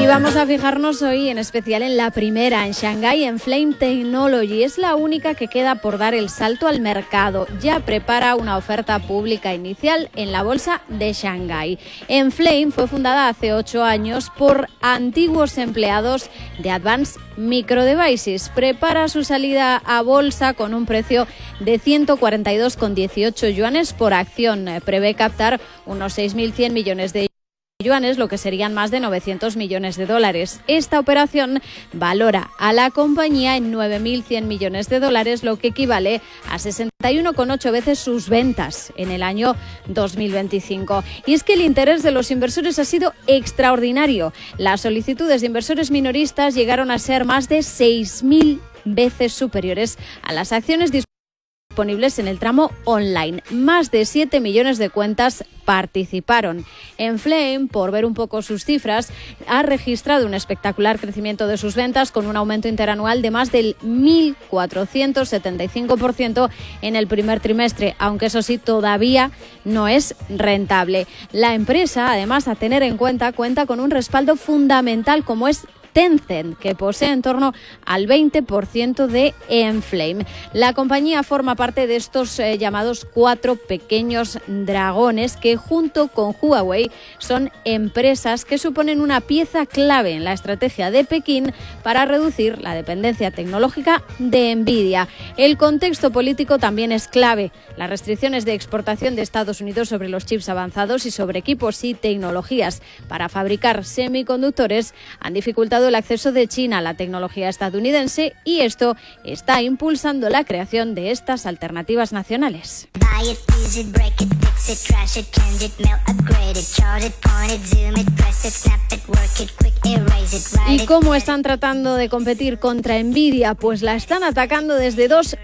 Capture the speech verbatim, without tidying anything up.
vamos a fijarnos hoy en especial en la primera, en Shanghai Enflame Technology. Es la única que queda por dar el salto al mercado. Ya prepara una oferta pública inicial en la bolsa de Shanghai. Enflame fue fundada hace ocho años por antiguos empleados de Advanced Micro Devices. Prepara su salida a bolsa con un precio de ciento cuarenta y dos coma dieciocho yuanes por acción. Prevé captar unos seis mil cien millones de yuanes, lo que serían más de novecientos millones de dólares. Esta operación valora a la compañía en nueve mil cien millones de dólares, lo que equivale a sesenta y uno coma ocho veces sus ventas en el año dos mil veinticinco. Y es que el interés de los inversores ha sido extraordinario. Las solicitudes de inversores minoristas llegaron a ser más de seis mil veces superiores a las acciones disponibles disponibles en el tramo online. Más de siete millones de cuentas participaron. Enflame, por ver un poco sus cifras, ha registrado un espectacular crecimiento de sus ventas con un aumento interanual de más del mil cuatrocientos setenta y cinco por ciento en el primer trimestre, aunque eso sí, todavía no es rentable. La empresa, además, a tener en cuenta, cuenta con un respaldo fundamental como es Tencent, que posee en torno al veinte por ciento de Enflame. La compañía forma parte de estos eh, llamados cuatro pequeños dragones que, junto con Huawei, son empresas que suponen una pieza clave en la estrategia de Pekín para reducir la dependencia tecnológica de Nvidia. El contexto político también es clave. Las restricciones de exportación de Estados Unidos sobre los chips avanzados y sobre equipos y tecnologías para fabricar semiconductores han dificultado el acceso de China a la tecnología estadounidense, y esto está impulsando la creación de estas alternativas nacionales. ¿Y cómo están tratando de competir contra Nvidia? Pues la están atacando desde dos